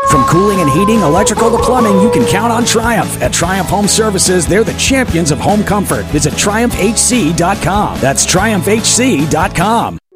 From cooling and heating, electrical to plumbing, you can count on Triumph. At Triumph Home Services, they're the champions of home comfort. Visit TriumphHC.com. That's TriumphHC.com.